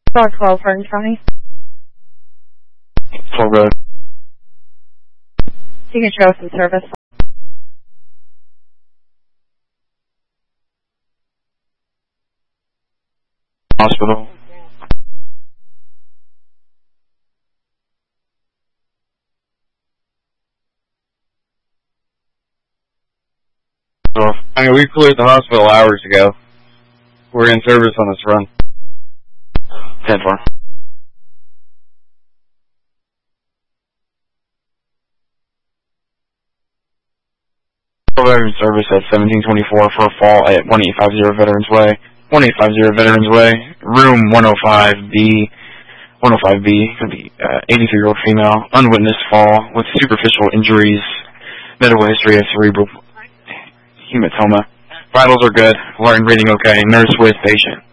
Dog 12, Hardin County. Full road. You can show some service. Hospital. I mean, we cleared the hospital hours ago. We're in service on this run. 10-4. Veteran service at 1724 for a fall at 1850 Veterans Way. 1850 Veterans Way, room 105B. 105B, going to be 83-year-old female, unwitnessed fall with superficial injuries, medical history of cerebral hematoma. Vitals are good, heart and breathing okay, nurse with patient.